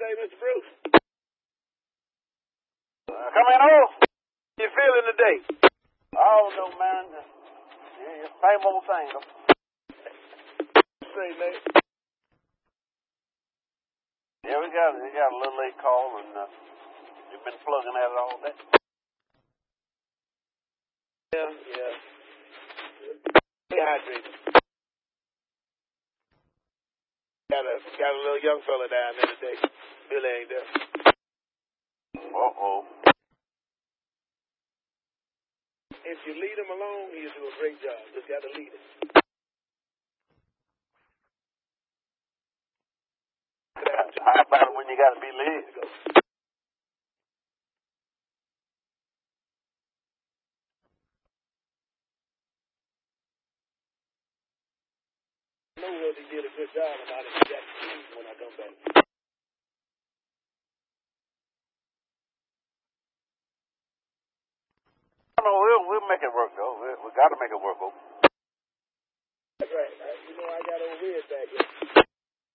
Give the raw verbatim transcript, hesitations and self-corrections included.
say, Mister Bruce? Uh, come in, oh. How you feeling today? Oh, no, man. Yeah, it's the same old thing, though. Say, Nate. Yeah, we got we got a little late call, and uh, you've been plugging at it all day. Yeah, yeah. Stay hydrated. Got a got a little young fella down there today. Billy ain't there. Uh-oh. If you lead him alone, he'll do a great job. Just got to lead him. How about it when you got to be led? I know whether he did a good job or not if he got the keys when I come back. No, we'll, we'll make it work, though. We, we got to make it work, though. That's right. I, you know, I got old Red back here.